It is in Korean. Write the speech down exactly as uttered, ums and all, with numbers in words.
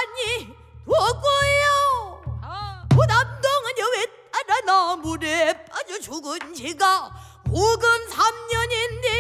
아니 두고요. 아. 그 남동은 여왜 따라 나물에 빠져 죽은 지가 오금 삼 년인데